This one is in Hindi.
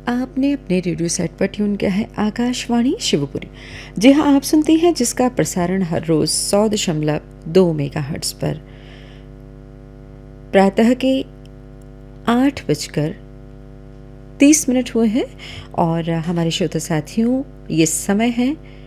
आपने अपने रेडियो सेट पर ट्यून किया है आकाशवाणी शिवपुरी। जी हाँ, आप सुनती हैं जिसका प्रसारण हर रोज़ 100.2 मेगाहर्ट्ज़ पर प्रातः के 8:30 हुए हैं और हमारे श्रोता साथियों ये समय है